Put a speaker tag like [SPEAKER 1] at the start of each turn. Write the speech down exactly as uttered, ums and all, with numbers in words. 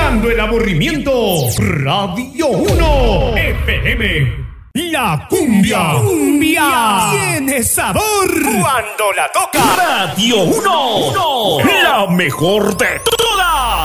[SPEAKER 1] Borrando el aburrimiento. Radio uno F M. La cumbia. Cumbia. Tiene sabor. Cuando la toca. Radio uno. La mejor de